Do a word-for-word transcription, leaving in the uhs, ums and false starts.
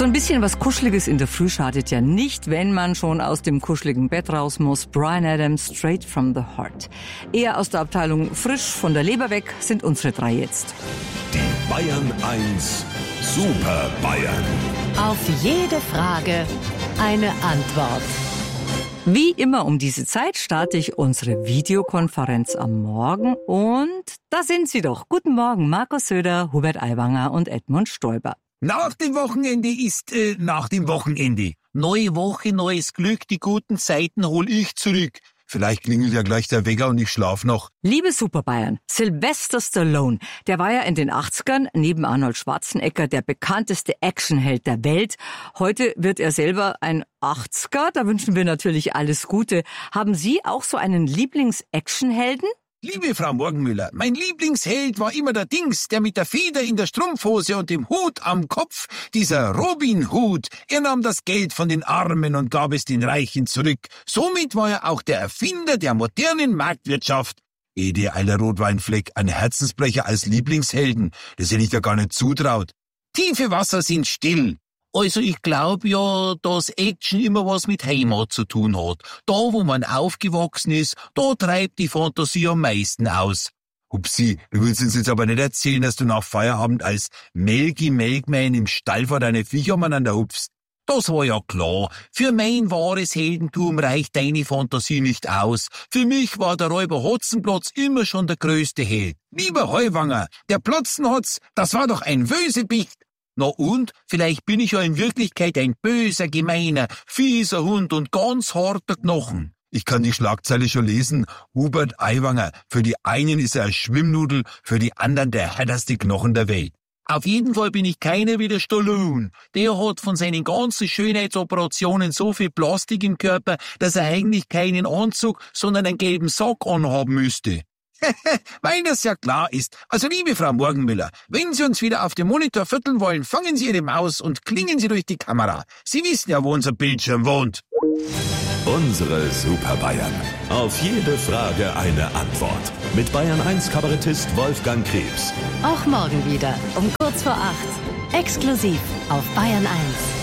So ein bisschen was Kuscheliges in der Früh schadet ja nicht, wenn man schon aus dem kuscheligen Bett raus muss. Bryan Adams, Straight from the Heart. Eher aus der Abteilung frisch von der Leber weg sind unsere drei jetzt. Die Bayern eins Super Bayern. Auf jede Frage eine Antwort. Wie immer um diese Zeit starte ich unsere Videokonferenz am Morgen und da sind sie doch. Guten Morgen, Markus Söder, Hubert Aiwanger und Edmund Stoiber. Nach dem Wochenende ist äh, nach dem Wochenende. Neue Woche, neues Glück, die guten Zeiten hol ich zurück. Vielleicht klingelt ja gleich der Wecker und ich schlaf noch. Liebe Superbayern, Sylvester Stallone, der war ja in den achtzigern neben Arnold Schwarzenegger der bekannteste Actionheld der Welt. Heute wird er selber ein achtziger, da wünschen wir natürlich alles Gute. Haben Sie auch so einen Lieblings-Actionhelden? Liebe Frau Morgenmüller, mein Lieblingsheld war immer der Dings, der mit der Feder in der Strumpfhose und dem Hut am Kopf, dieser Robin Hood. Er nahm das Geld von den Armen und gab es den Reichen zurück. Somit war er auch der Erfinder der modernen Marktwirtschaft. Ede Eiler Rotweinfleck, ein Herzensbrecher als Lieblingshelden, das hätte ich ja gar nicht zutraut. Tiefe Wasser sind still. Also ich glaube ja, dass Action immer was mit Heimat zu tun hat. Da, wo man aufgewachsen ist, da treibt die Fantasie am meisten aus. Hupsi, du willst uns jetzt aber nicht erzählen, dass du nach Feierabend als Melky Melkman im Stall vor deine Viecher umeinander hupfst. Das war ja klar. Für mein wahres Heldentum reicht deine Fantasie nicht aus. Für mich war der Räuber Hotzenplotz immer schon der größte Held. Lieber Heuwanger, der Plotzenhotz, das war doch ein Wösebicht. Na und? Vielleicht bin ich ja in Wirklichkeit ein böser, gemeiner, fieser Hund und ganz harter Knochen. Ich kann die Schlagzeile schon lesen. Hubert Aiwanger. Für die einen ist er ein Schwimmnudel, für die anderen der härteste Knochen der Welt. Auf jeden Fall bin ich keiner wie der Stallone. Der hat von seinen ganzen Schönheitsoperationen so viel Plastik im Körper, dass er eigentlich keinen Anzug, sondern einen gelben Sack anhaben müsste. Weil das ja klar ist. Also liebe Frau Morgenmüller, wenn Sie uns wieder auf dem Monitor vierteln wollen, fangen Sie Ihre Maus und klingen Sie durch die Kamera. Sie wissen ja, wo unser Bildschirm wohnt. Unsere Super Bayern. Auf jede Frage eine Antwort. Mit Bayern eins Kabarettist Wolfgang Krebs. Auch morgen wieder um kurz vor acht. Exklusiv auf Bayern eins.